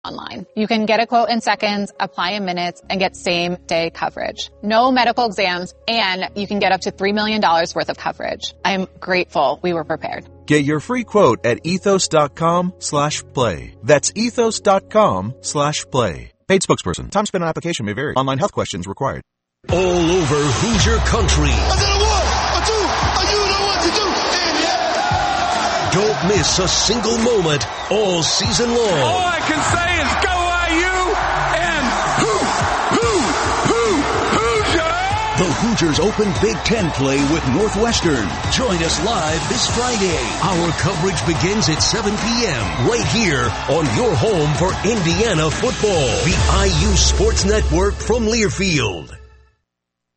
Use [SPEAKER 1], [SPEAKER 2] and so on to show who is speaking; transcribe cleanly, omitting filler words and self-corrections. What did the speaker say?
[SPEAKER 1] online. You can get a quote in seconds, apply in minutes, and get same-day coverage. No medical exams, and you can get up to $3 million worth of coverage. I'm grateful we were prepared.
[SPEAKER 2] Get your free quote at ethos.com/play. That's ethos.com/play. Paid spokesperson. Time spent on application may vary. Online health questions required.
[SPEAKER 3] All over Hoosier country.
[SPEAKER 4] I did a one, a two, you know what to do. And yeah.
[SPEAKER 3] Don't miss a single moment all season long.
[SPEAKER 5] All I can say is go IU and Hoosier!
[SPEAKER 3] The Hoosiers open Big Ten play with Northwestern. Join us live this Friday. Our coverage begins at 7 p.m. right here on your home for Indiana football. The IU Sports Network from Learfield.